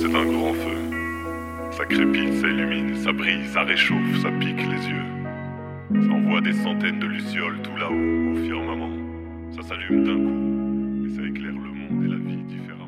c'est un grand feu. Ça crépite, ça illumine, ça brille, ça réchauffe, ça pique les yeux. Ça envoie des centaines de lucioles tout là-haut, au firmament. Ça s'allume d'un coup, et ça éclaire le monde et la vie différemment.